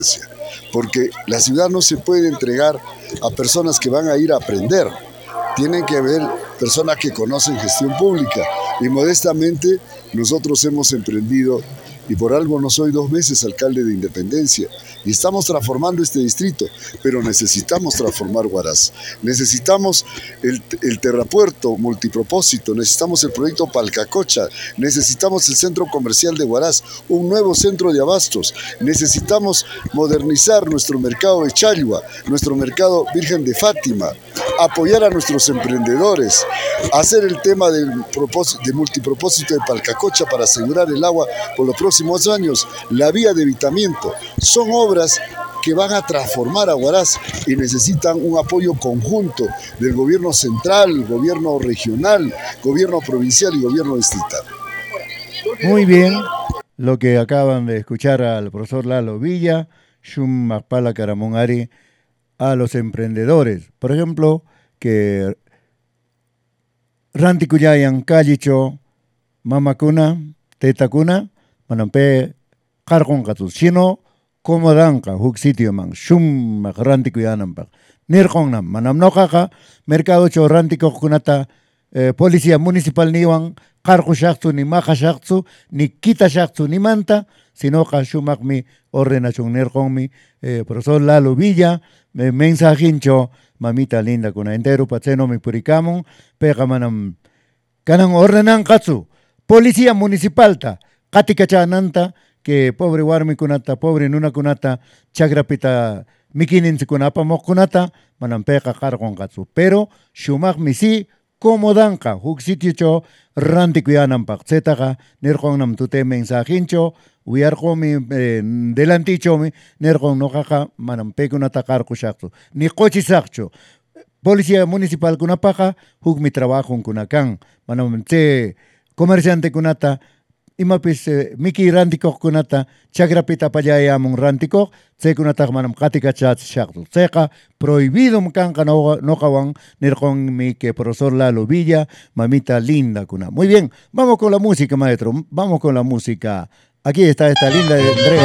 porque la ciudad no se puede entregar a personas que van a ir a aprender. Tienen que haber personas que conocen gestión pública y modestamente nosotros hemos emprendido, y por algo no soy 2 veces alcalde de Independencia, y estamos transformando este distrito, pero necesitamos transformar Huaraz. Necesitamos el terrapuerto multipropósito, necesitamos el proyecto Palcacocha, necesitamos el centro comercial de Huaraz, un nuevo centro de abastos, necesitamos modernizar nuestro mercado de Challua, nuestro mercado Virgen de Fátima, apoyar a nuestros emprendedores, hacer el tema de multipropósito de Palcacocha para asegurar el agua por los próximos años, la vía de evitamiento. Son obras que van a transformar a Huaraz y necesitan un apoyo conjunto del gobierno central, gobierno regional, gobierno provincial y gobierno distrital. Muy bien, lo que acaban de escuchar al profesor Lalo Villa, Shum Makpala Karamongari, a los emprendedores. Por ejemplo, que Rantikuyayan Kallicho, Mamakuna, Tetakuna, Manampe, Karkon Katu, sino como danka, huk sitio man, Shum Rantikuyanampak. Nirkonam, Manamnokaka, Mercado Cho Rantiko Kunata, Policía Municipal Niwan, Karku Shaktu, ni Maja Shaktu, ni Kita Shaktu, ni Manta, sino que Shumak mi ordenación Nirkonmi, profesor Lalo Villa, mensajincho, mamita linda, kuna entero patseno mi puricamon, pega manam, kanan ordenan katsu, Policía Municipal ta, katikachananta, que pobre warmi kunata, pobre nuna kunata, chagrapita, mikinin si kunapa mok kunata, manam pega kargon katsu, pero Shumak mi si, como danka, huk sitio cho, ranti kuyanam pak, zetaka, nirkong nam tute mensajincho, uyarko mi delanticho mi, nirkong nokaka, manam pekunata karko shakto, ni kochi sakcho, Policía Municipal kunapaka, huk mi trabajo kunakan, manam te comerciante kunata, imapis miki rantiko kunata, chagrapita payayamon rantiko, se kunata manam katika chat shakto, seka prohibido mkanka no kawan, nirkong mi que profesor Lalo Villa, mamita linda kuna. Muy bien, vamos con la música, maestro, vamos con la música. Aquí está esta linda entrega.